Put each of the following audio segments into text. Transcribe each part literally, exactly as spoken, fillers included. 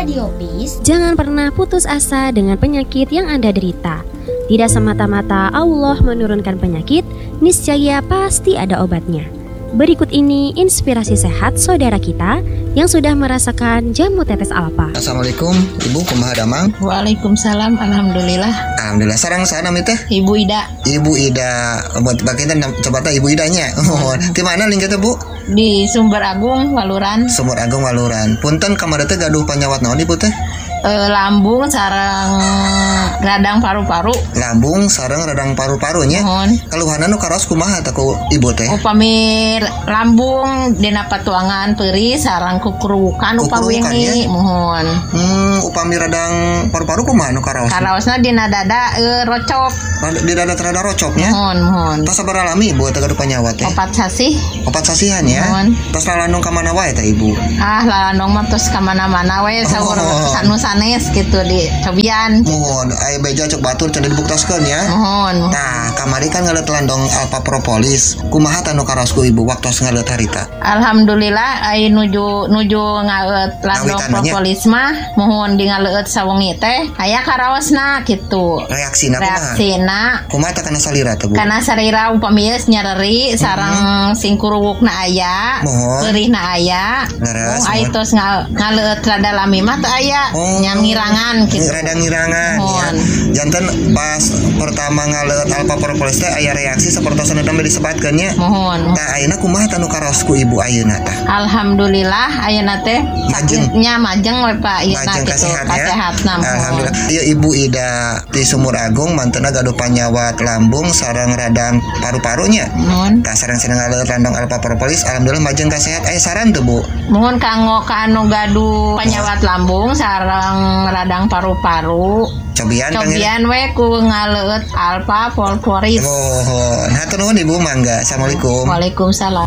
Radio Peace, jangan pernah putus asa dengan penyakit yang Anda derita. Tidak semata-mata Allah menurunkan penyakit, niscaya pasti ada obatnya. Berikut ini inspirasi sehat saudara kita yang sudah merasakan jamu tetes alfa. Assalamualaikum, Ibu kumaha damang? Waalaikumsalam, alhamdulillah. Alhamdulillah. Sarang sana mi teh? Ibu Ida. Ibu Ida. Buat bagian coba teh Ibu Idanya. Oh, di mana lingkar teh, Bu? Di Sumber Agung, Waluran. Sumber Agung, Waluran. Punten kamari teh gaduh panyawat naon Ibu teh? E, lambung sareng radang paru-paru. Lambung sareng radang paru-parunya. Mohon. Keluhanan nu karaos kumaha teh ku Ibu teh? Upami lambung dina patuangan peuri sareng kukurukan upami wingi. Mohon. Hmm, upami radang paru-paru kumaha nu karaos? Karaosna dina dada e, rocop. Di dada terada rocopnya? Mohon, mohon. Tas sabar alami Ibu teh gaduh panyawat teh? Opat sasih. Opat sasihan ya. Mohon. Tas lalandung ka mana wae teh Ibu? Ah, lalandung mah tos ka mana-mana we saur Oh. sanu sanes gitu di cobian. Mohon, aya beja cok batur cenah dibuktaskeun ya. Mohon. Nah, kamari kan ngaleut landong alfa propolis. Kumaha tanu karaosku Ibu waktos ngaleut harita? Alhamdulillah ai nuju nuju ngaleut landong propolis mah mohon di ngaleut sawengi teh aya karaosna kitu. Reaksina kumaha? Reaksina Kumaha teh kana salira teh, Bu? kana sarira upami geus nyareri sareng sing kuruwukna aya, Mohon. peurihna aya. Leres, Oh, ai mohon. tos ngaleut rada lami mah teu aya. Oh. Nyangirangan gitu. Rada ngirangan Mohon. ya. Janten pas pertama ngaleut alfa propolis teh aya reaksi sapertosan dambe disebutkeun nya. Mohon. Tah ayeuna kumaha tanu karaosku Ibu ayeuna tah? Alhamdulillah ayeuna teh Majeng. sakitnya majeng we Pak ieu Majeng kitu kasehat ya. kasehatna. Alhamdulillah. Ieu Ibu Ida di Sumur Agung mantena gaduh panyawat lambung sareng radang paru-parunya. Mohon. Tah sareng-sareng ngaleut landong alfa propolis alhamdulillah majeng kasehat. Aya saran teu Bu? Mohon kanggo ka anu gaduh panyawat lambung sareng radang paru-paru. Cobian Cobian we ku ngaleut alfa propolis. Oh, hatur nuhun Ibu mangga. Assalamualaikum. Waalaikumsalam.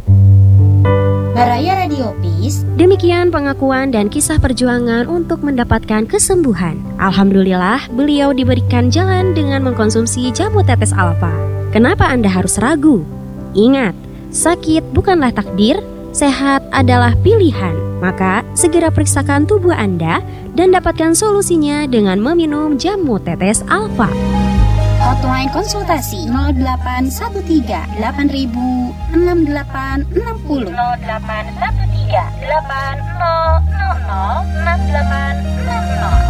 Baraya Radio Peace. Demikian pengakuan dan kisah perjuangan untuk mendapatkan kesembuhan. Alhamdulillah, beliau diberikan jalan dengan mengkonsumsi jamu tetes alfa. Kenapa Anda harus ragu? Ingat, sakit bukanlah takdir, sehat adalah pilihan. Maka, segera periksakan tubuh Anda dan dapatkan solusinya dengan meminum jamu tetes alfa. Hotline konsultasi nol delapan satu tiga delapan ribu enam delapan enam nol nol delapan satu tiga delapan nol nol nol enam delapan enam nol.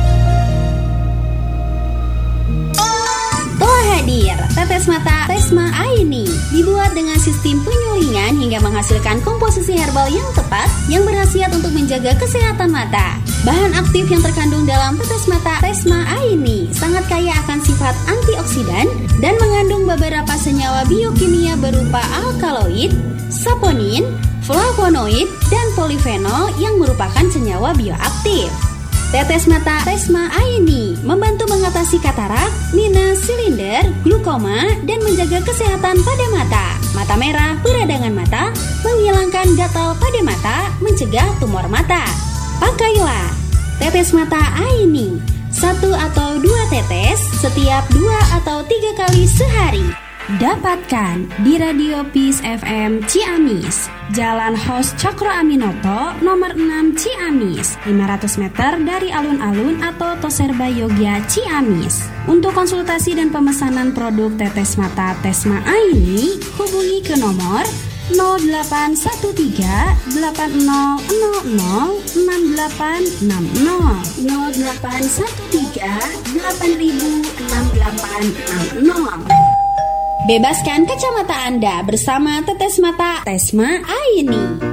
Telah hadir tetes mata Tesma Aini, dibuat dengan sistem penyulingan hingga menghasilkan komposisi herbal yang tepat yang berkhasiat untuk menjaga kesehatan mata. Bahan aktif yang terkandung dalam tetes mata Tesma Aini sangat kaya akan sifat antioksidan dan mengandung beberapa senyawa biokimia berupa alkaloid, saponin, flavonoid, dan polifenol yang merupakan senyawa bioaktif. Tetes mata Tesma Aini membantu mengatasi katarak, minus, silinder, glukoma, dan menjaga kesehatan pada mata. Mata merah, peradangan mata, menghilangkan gatal pada mata, mencegah tumor mata. Pakailah tetes mata Aini, satu atau dua tetes setiap dua atau tiga kali sehari. Dapatkan di Radio Peace F M Ciamis, Jalan Hos Cokro Aminoto, nomor enam Ciamis, lima ratus meter dari alun-alun atau Toserba Yogya Ciamis. Untuk konsultasi dan pemesanan produk tetes mata Tesma Aini, hubungi ke nomor nol delapan satu tiga delapan nol nol nol enam delapan enam nol nol delapan satu tiga delapan ribu enam delapan enam nol. Bebaskan kacamata Anda bersama tetes mata Tesma Aini.